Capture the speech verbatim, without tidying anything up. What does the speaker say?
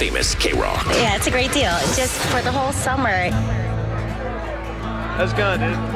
famous K-Rock. Yeah, it's a great deal. Just for the whole summer. How's it going, dude?